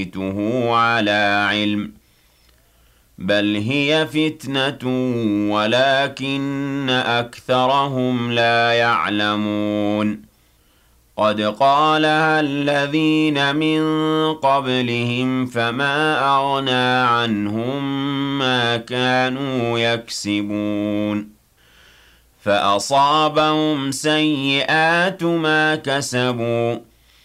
أوتيته على علم بل هي فتنة ولكن أكثرهم لا يعلمون قد قالها الذين من قبلهم فما أغنى عنهم ما كانوا يكسبون فأصابهم سيئات ما كسبوا